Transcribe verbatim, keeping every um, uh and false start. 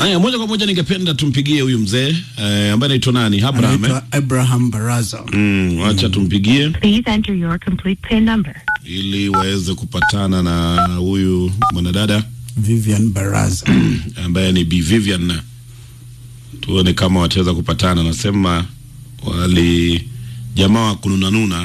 Haya, moja kwa moja ningependa tumpigie huyu mzee eh, ambaye anaitwa nani? Abraham. Anaitwa Abraham Baraza. Mm, acha tumpigie. Please enter your complete PIN number. Ili waweze kupatana na huyu mwanadada Vivian Baraza ambaye ni Bi Vivian. Tuone kama wataweza kupatana. Nasema wali jamaa wa kununanuna